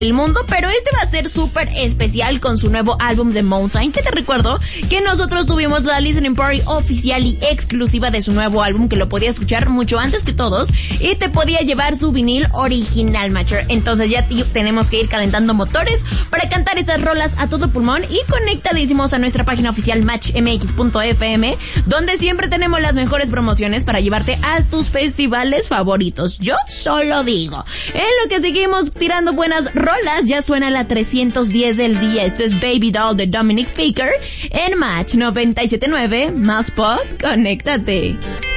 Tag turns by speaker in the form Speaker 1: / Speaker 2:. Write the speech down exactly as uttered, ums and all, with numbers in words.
Speaker 1: el mundo, pero este va a ser súper especial con su nuevo álbum The Mountain, que te recuerdo que nosotros tuvimos la listening party oficial y exclusiva de su nuevo álbum, que lo podía escuchar mucho antes que todos y te podía llevar su vinil original, Matcher. Entonces ya t- tenemos que ir calentando motores para cantar esas rolas a todo pulmón y conectadísimos a nuestra página oficial match m x punto f m, donde siempre tenemos las mejores promociones para llevarte a tus festivales favoritos. Yo solo digo, en lo que seguimos tirando buenas rolas, ya suena la trescientos diez del día. Esto es Baby Doll de Dominic Faker en Match noventa y siete punto nueve, más pop, conéctate.